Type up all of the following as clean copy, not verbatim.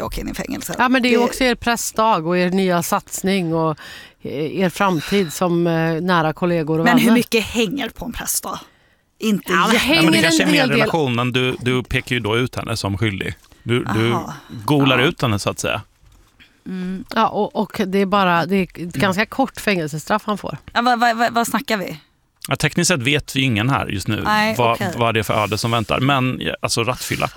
åka in i fängelse. Ja, men det är också er pressdag och er nya satsning och er framtid som nära kollegor och men vänner. hur mycket hänger på en pressdag? Inte men det kanske är mer del. relationen. Du pekar ju då ut henne som skyldig. Du golar ut henne så att säga. Ja, och det är ett ganska kort fängelsestraff han får. Ja, vad snackar vi? Ja, tekniskt sett vet vi ingen här just nu vad det är för öde som väntar. Men alltså rattfylla.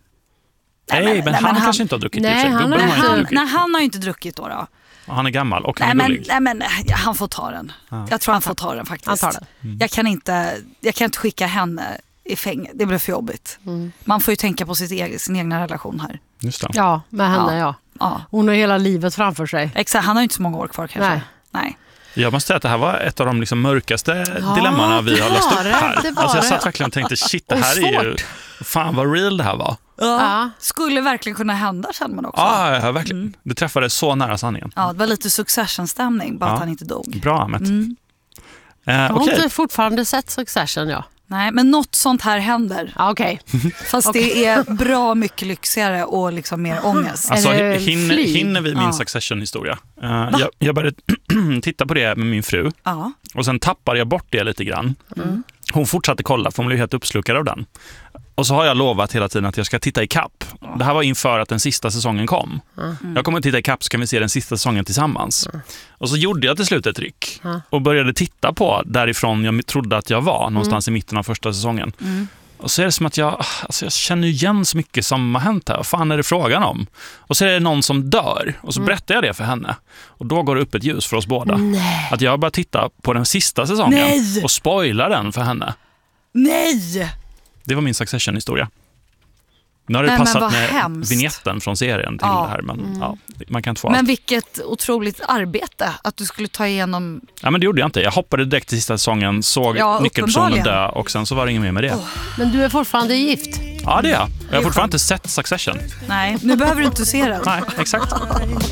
Nej, men han kanske inte har druckit. Nej, han har ju inte druckit då. Han är gammal och han är gullig. Han får ta den. Jag tror han får ta den faktiskt. Han tar den. Jag kan inte skicka henne i fängelse. Det blir för jobbigt. Man får ju tänka på sin egna relation här. Just det. Ja, med henne ja. Hon har hela livet framför sig. Exakt, han har ju inte så många år kvar kanske. Nej. Jag måste säga att det här var ett av de liksom mörkaste dilemmana vi har läst upp här. Alltså jag satt verkligen och tänkte, shit, det här är ju... Fan vad real det här var. Ja. Skulle verkligen kunna hända, känner man också. Ja, verkligen. Det träffade så nära sanningen. Ja, det var lite Succession-stämning, bara att han inte dog. Bra, Ahmet. Jag har inte fortfarande sett Succession, Nej, men något sånt här händer. Okej. Fast det är bra mycket lyxigare och liksom mer ångest. Alltså hinner vi min Succession-historia? Jag började titta på det med min fru. Och sen tappade jag bort det lite grann. Hon fortsatte kolla för hon blev helt uppslukad av den. Och så har jag lovat hela tiden att jag ska titta i kapp. Det här var inför att den sista säsongen kom. Jag kommer att titta i kapp så kan vi se den sista säsongen tillsammans. Och så gjorde jag till slut ett ryck. Och började titta på därifrån jag trodde att jag var. Någonstans i mitten av första säsongen. Och så är det som att jag känner igen så mycket som har hänt här. Vad fan är det frågan om? Och så är det någon som dör. Och så berättar jag det för henne. Och då går det upp ett ljus för oss båda. Att jag bara titta på den sista säsongen. Och spoilar den för henne. Nej! Det var min Succession-historia. Nu har det passat med vignetten från serien till det här. Men man kan inte få allt. Men vilket otroligt arbete att du skulle ta igenom... Ja, men det gjorde jag inte. Jag hoppade direkt till sista säsongen, såg nyckelpersonen dö och sen så var det inget mer med det. Men du är fortfarande gift? Ja, det är jag. Jag har fortfarande inte sett Succession. Nej, nu behöver du inte se den. Nej, exakt.